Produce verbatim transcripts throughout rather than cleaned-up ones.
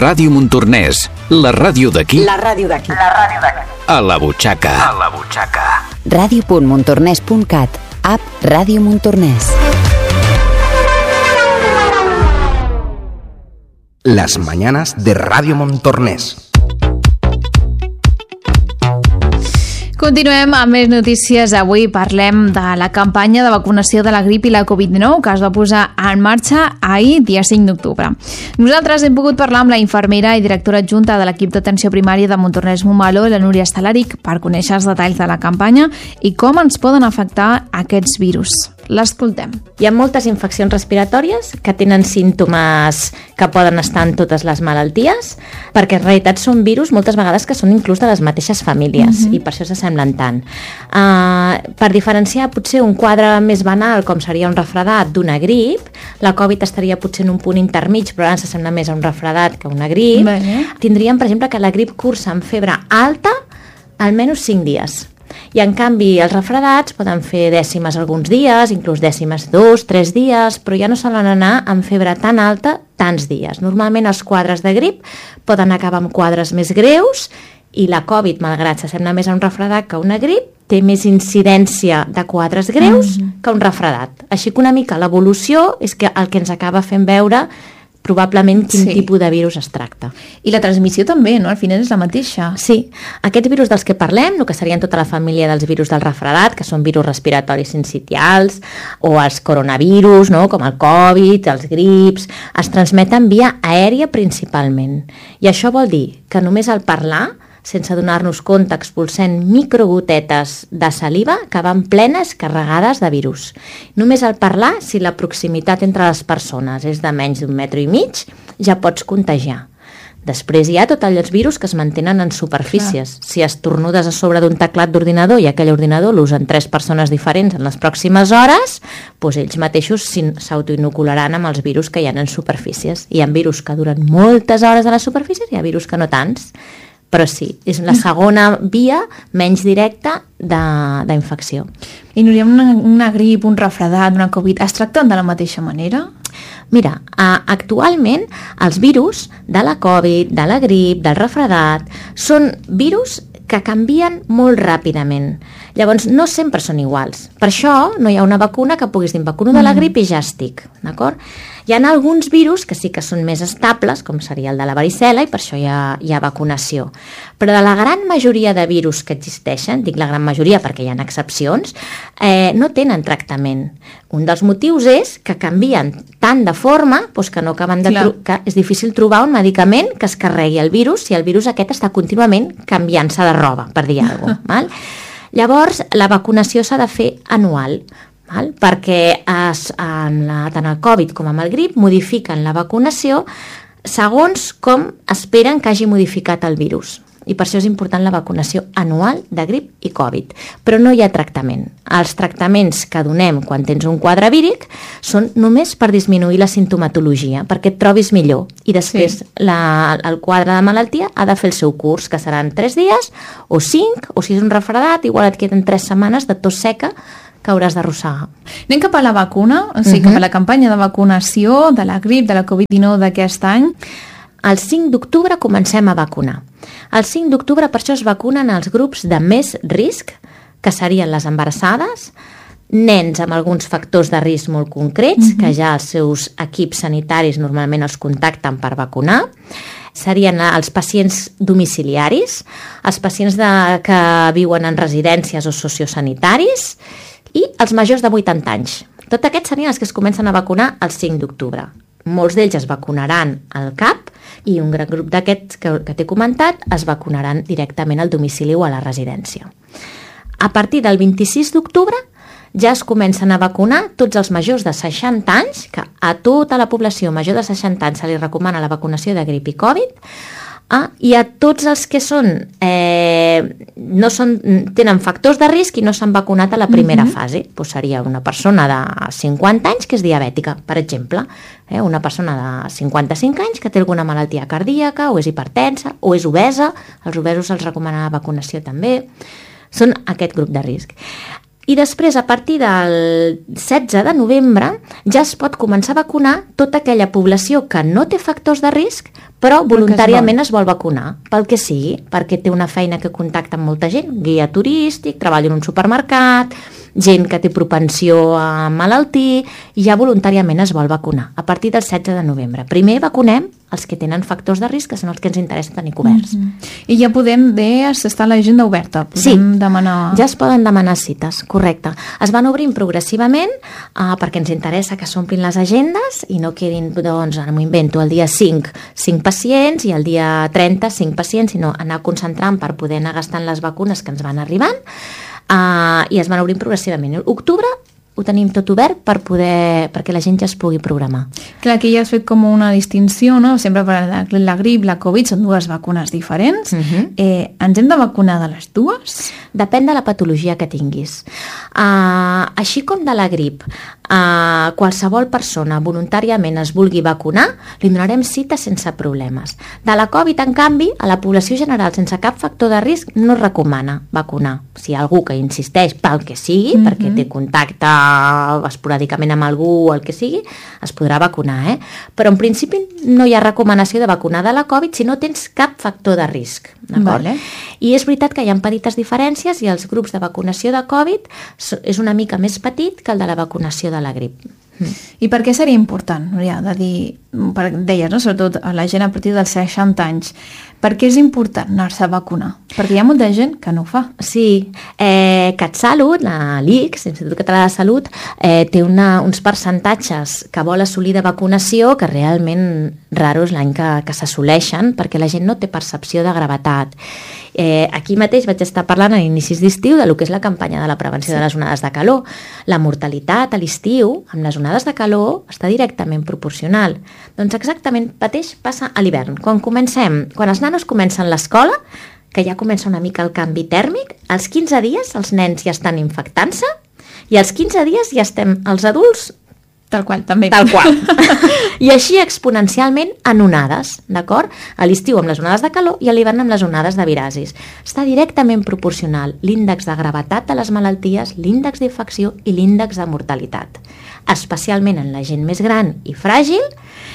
Ràdio Montornès, la ràdio d'aquí. La ràdio d'aquí. La ràdio d'aquí. A la butxaca. A la butxaca. ràdio punt montornès punt cat. App Ràdio Montornès. Las mañanas de Radio Montornès. Continuem amb més notícies. Avui parlem de la campanya de vacunació de la grip i la covid dinou que es va posar en marxa ahir, dia cinc d'octubre. Nosaltres hem pogut parlar amb la infermera i directora adjunta de l'equip d'atenció primària de Montornès-Montmeló, la Núria Estalaric, per conèixer els detalls de la campanya i com ens poden afectar aquests virus. L'escoltem. Hi ha moltes infeccions respiratòries que tenen símptomes que poden estar en totes les malalties, perquè en realitat són virus moltes vegades que són inclús de les mateixes famílies, uh-huh. i per això s'assemblen tant. Uh, per diferenciar potser un quadre més banal, com seria un refredat d'una grip, la Covid estaria potser en un punt intermig, però ara s'assembla més a un refredat que a una grip. Vale. Tindríem, per exemple, que la grip cursa amb febre alta almenys cinc dies. I en canvi els refredats poden fer dècimes alguns dies, inclús dècimes dos, tres dies, però ja no solen anar amb febre tan alta tants dies. Normalment els quadres de grip poden acabar amb quadres més greus i la Covid, malgrat s'assembla més a un refredat que a una grip, té més incidència de quadres greus mm-hmm. que un refredat. Així que una mica l'evolució és que el que ens acaba fent veure probablement quin sí. tipus de virus es tracta. I la transmissió també, no? Al final és la mateixa. Sí. Aquests virus dels que parlem, el que serien tota la família dels virus del refredat, que són virus respiratoris sincitials, o els coronavirus, no? Com el Covid, els grips, es transmeten via aèria principalment. I això vol dir que només al parlar, sense donar-nos compte, expulsem microgotetes de saliva que van plenes carregades de virus. Només al parlar, si la proximitat entre les persones és de menys d'un metre i mig, ja pots contagiar. Després hi ha tots els virus que es mantenen en superfícies. Clar. Si estornudes a sobre d'un teclat d'ordinador i aquell ordinador l'usen tres persones diferents en les pròximes hores, doncs ells mateixos s'autoinocularan amb els virus que hi ha en superfícies. Hi ha virus que duren moltes hores a les superfícies i hi ha virus que no tants. Però sí, és la segona via menys directa d'infecció. I Núria, una, una grip, un refredat, una Covid, es tracten de la mateixa manera? Mira, actualment els virus de la Covid, de la grip, del refredat, són virus que canvien molt ràpidament. Llavors, no sempre són iguals. Per això no hi ha una vacuna que puguis dir vacuno de la grip i ja estic, d'acord? Hi ha alguns virus que sí que són més estables, com seria el de la varicel·la, i per això hi ha, hi ha vacunació. Però de la gran majoria de virus que existeixen, dic la gran majoria perquè hi ha excepcions, eh, no tenen tractament. Un dels motius és que canvien tant de forma doncs que no acaben de tro- que és difícil trobar un medicament que es carregui el virus si el virus aquest està contínuament canviant-se de roba, per dir alguna cosa. Val? Llavors, la vacunació s'ha de fer anual, val? Perquè es, en la, tant el Covid com amb el grip modifiquen la vacunació segons com esperen que hagi modificat el virus. I per això és important la vacunació anual de grip i Covid. Però no hi ha tractament. Els tractaments que donem quan tens un quadre víric són només per disminuir la sintomatologia, perquè et trobis millor. I després sí. la, el quadre de malaltia ha de fer el seu curs, que seran tres dies o cinc, o si és un refredat, igual et queden tres setmanes de tos seca que hauràs d'arrossegar. Anem cap a la vacuna, o sigui, uh-huh. cap a la campanya de vacunació de la grip, de la covid dinou d'aquest any. El cinc d'octubre comencem a vacunar. El cinc d'octubre per això es vacunen els grups de més risc, que serien les embarassades, nens amb alguns factors de risc molt concrets, uh-huh. que ja els seus equips sanitaris normalment els contacten per vacunar, serien els pacients domiciliaris, els pacients de, que viuen en residències o sociosanitaris i els majors de vuitanta anys. Tots aquests serien els que es comencen a vacunar el cinc d'octubre. Molts d'ells es vacunaran al C A P i un gran grup d'aquests que, que t'he comentat es vacunaran directament al domicili o a la residència. A partir del vint-i-sis d'octubre ja es comencen a vacunar tots els majors de seixanta anys, que a tota la població major de seixanta anys se li recomana la vacunació de grip i Covid, ah, i a tots els que són, eh, no són, tenen factors de risc i no s'han vacunat a la primera uh-huh. fase. Pues seria una persona de cinquanta anys que és diabètica, per exemple, eh, una persona de cinquanta-cinc anys que té alguna malaltia cardíaca o és hipertensa o és obesa, els obesos se'ls recomana la vacunació també, són aquest grup de risc. I després, a partir del setze de novembre, ja es pot començar a vacunar tota aquella població que no té factors de risc, però voluntàriament es vol vacunar, pel que sigui, perquè té una feina que contacta amb molta gent, guia turístic, treballa en un supermercat, gent que té propensió a malaltir, i ja voluntàriament es vol vacunar, a partir del setze de novembre. Primer vacunem els que tenen factors de risc, que són els que ens interessa tenir coberts. Mm-hmm. I ja podem, deies, està l'agenda oberta, podem sí, demanar... ja es poden demanar cites, correcte. Es van obrint progressivament uh, perquè ens interessa que s'omplin les agendes i no quedin, doncs, ara m'ho invento, el dia cinc, cinc pacients, i el dia trenta, cinc pacients, sinó anar concentrant per poder anar gastant les vacunes que ens van arribant, uh, i es van obrint progressivament. Octubre ho tenim tot obert per poder, perquè la gent ja es pugui programar. Clar, aquí ja has fet com una distinció, no? Sempre per la, la grip, la Covid, són dues vacunes diferents. Uh-huh. eh, ens hem de vacunar de les dues? Depèn de la patologia que tinguis. Uh, així com de la grip, uh, qualsevol persona voluntàriament es vulgui vacunar, li donarem cita sense problemes. De la Covid, en canvi, a la població general sense cap factor de risc no es recomana vacunar. Si hi ha algú que insisteix pel que sigui, uh-huh. perquè té contacte esporàdicament amb algú, el que sigui, es podrà vacunar, eh? Però en principi no hi ha recomanació de vacunar de la Covid si no tens cap factor de risc, d'acord? Vale. I és veritat que hi ha petites diferències i els grups de vacunació de Covid és una mica més petit que el de la vacunació de la grip. I per què seria important, Núria, de dir, per, deies, no? Sobretot a la gent a partir dels seixanta anys, per què és important anar-se a vacunar? Perquè hi ha molta gent que no ho fa. Sí, eh, CatSalut, l'I C S, l'Institut Català de Salut, eh, té una, uns percentatges que vol assolir de vacunació que realment raro és l'any que, que s'assoleixen, perquè la gent no té percepció de gravetat. Eh, aquí mateix vaig estar parlant a inicis d'estiu de lo que és la campanya de la prevenció sí. de les onades de calor. La mortalitat a l'estiu amb les onades de calor està directament proporcional. Doncs exactament mateix passa a l'hivern. Quan comencem, quan els nanos comencen l'escola, que ja comença una mica el canvi tèrmic, als quinze dies els nens ja estan infectant-se i als quinze dies ja estem els adults Tal qual, també. Tal qual. I així exponencialment en onades, d'acord? A l'estiu amb les onades de calor i a l'hivern amb les onades de virasis. Està directament proporcional l'índex de gravetat de les malalties, l'índex d'infecció i l'índex de mortalitat. Especialment en la gent més gran i fràgil,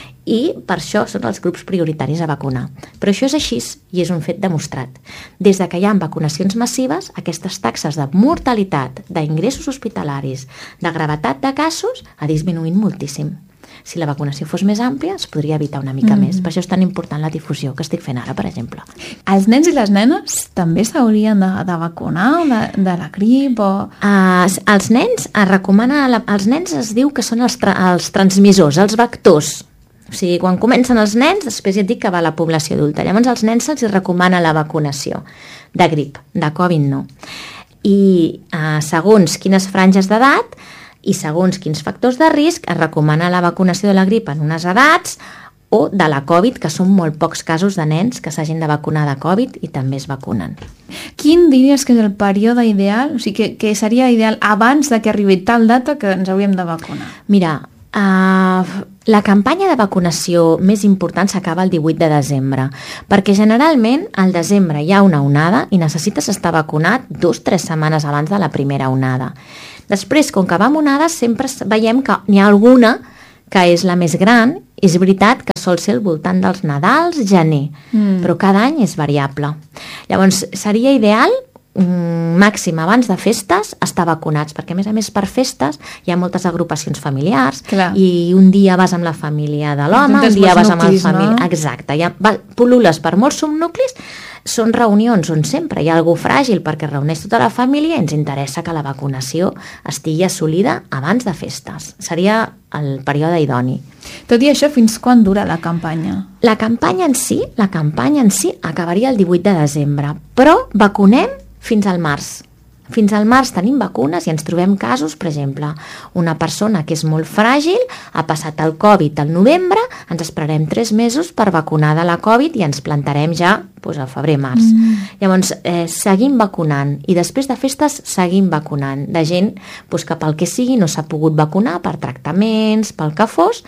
i per això són els grups prioritaris a vacunar. Però això és així i és un fet demostrat. Des de que hi ha vacunacions massives, aquestes taxes de mortalitat, d'ingressos hospitalaris, de gravetat de casos, ha disminuït moltíssim. Si la vacunació fos més àmplia, es podria evitar una mica mm. més. Per això és tan important la difusió que estic fent ara, per exemple. Els nens i les nenes també s'haurien de, de vacunar de, de la grip? O... Uh, els nens es recomana... La, els nens es diu que són els, tra, els transmissors, els vectors. O sigui, quan comencen els nens, després ja et dic que va a la població adulta. Llavors als nens se'ls recomana la vacunació de grip, de Covid no. I eh, segons quines franges d'edat i segons quins factors de risc es recomana la vacunació de la grip en unes edats o de la Covid, que són molt pocs casos de nens que s'hagin de vacunar de Covid i també es vacunen. Quin diries que és el període ideal? O sigui, que, que seria ideal abans de que arribi tal data que ens hauríem de vacunar? Mira, Uh, la campanya de vacunació més important s'acaba el divuit de desembre, perquè generalment al desembre hi ha una onada i necessites estar vacunat dos o tres setmanes abans de la primera onada. Després, com que va amb onades, sempre veiem que n'hi ha alguna que és la més gran. És veritat que sol ser al voltant dels Nadals, gener, mm. però cada any és variable. Llavors, seria ideal màxim abans de festes estar vacunats, perquè a més a més per festes hi ha moltes agrupacions familiars. Clar. I un dia vas amb la família de l'home, un dia vas amb la família... No? Exacte, ja va, pol·lules per molts subnuclis, són reunions on sempre hi ha algú fràgil perquè reuneix tota la família i ens interessa que la vacunació estigui assolida abans de festes. Seria el període idoni. Tot i això, fins quan dura la campanya? La campanya en si, la campanya en si acabaria el divuit de desembre, però vacunem fins al març. Fins al març tenim vacunes i ens trobem casos, per exemple, una persona que és molt fràgil, ha passat el Covid al novembre, ens esperarem tres mesos per vacunar de la Covid i ens plantarem ja doncs, al febrer-març. Mm. Llavors, eh, seguim vacunant i després de festes seguim vacunant. De gent doncs, que pel que sigui no s'ha pogut vacunar per tractaments, pel que fos,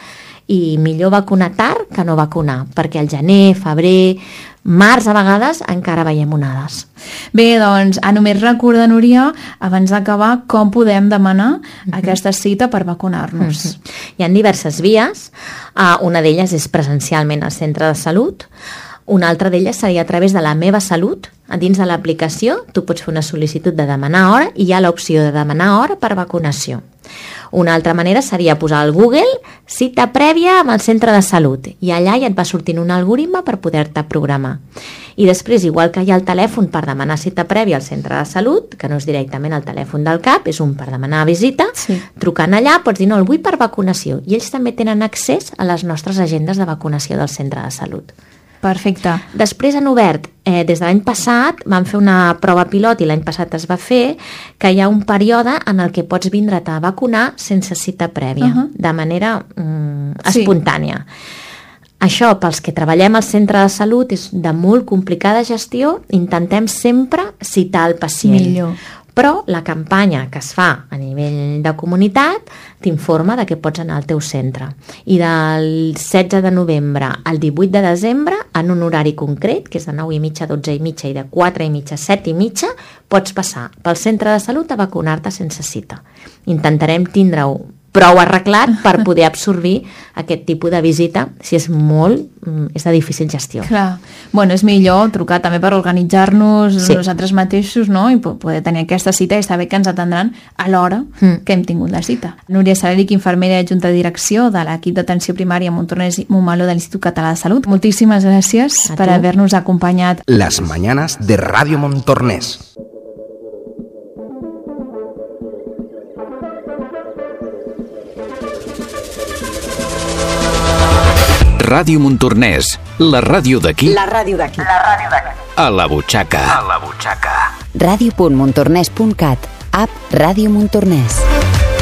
i millor vacunar tard que no vacunar, perquè al gener, febrer, març a vegades encara veiem onades. Bé, doncs, a només recordar, Núria, abans d'acabar, com podem demanar uh-huh. aquesta cita per vacunar-nos. Uh-huh. Hi ha diverses vies, uh, una d'elles és presencialment al centre de salut, una altra d'elles seria a través de la Meva Salut. A dins de l'aplicació tu pots fer una sol·licitud de demanar hora i hi ha l'opció de demanar hora per vacunació. Una altra manera seria posar al Google cita prèvia amb el centre de salut i allà ja et va sortint un algoritme per poder-te programar. I després, igual que hi ha el telèfon per demanar cita prèvia al centre de salut, que no és directament el telèfon del C A P, és un per demanar visita, sí. Trucant allà pots dir no, el vull per vacunació i ells també tenen accés a les nostres agendes de vacunació del centre de salut. Perfecte. Després han obert, eh, des de l'any passat, van fer una prova pilot i l'any passat es va fer, que hi ha un període en el que pots vindre't a vacunar sense cita prèvia, uh-huh. de manera mm, espontània. Sí. Això, pels que treballem al centre de salut, és de molt complicada gestió, intentem sempre citar el pacient. Millor. Però la campanya que es fa a nivell de comunitat t'informa de que pots anar al teu centre. I del setze de novembre al divuit de desembre, en un horari concret, que és de nou i mitja a dotze i mitja i de quatre i mitja a set i mitja, pots passar pel centre de salut a vacunar-te sense cita. Intentarem tindre-ho prou arreglat per poder absorbir aquest tipus de visita, si és molt, és de difícil gestió. Clar. Bueno, és millor trucar també per organitzar-nos sí. nosaltres mateixos, no? I poder tenir aquesta cita i saber que ens atendran a l'hora mm. que hem tingut la cita. Núria Saleric, infermera i adjunta de direcció de l'equip d'atenció primària Montornès i Montmeló de l'Institut Català de Salut. Moltíssimes gràcies a per haver-nos acompanyat. Las mañanas de Radio Montornès. Ràdio Montornès, la ràdio d'aquí. La ràdio d'aquí. La ràdio d'aquí. A la butxaca. A la butxaca. ràdio punt montornès punt cat, app Ràdio Montornès.